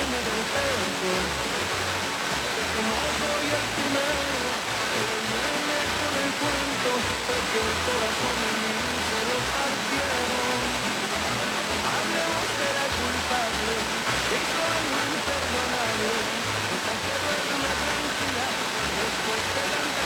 me despertó. Que no soy el primero que viene con el cuento, porque el corazón